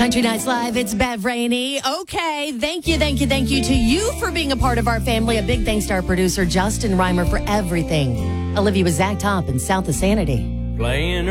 Country Nights Live, it's Bev Rainey. Okay, thank you to you for being a part of our family. A big thanks to our producer, Justin Reimer, for everything. Olivia with Zach Top and South of Sanity. Playing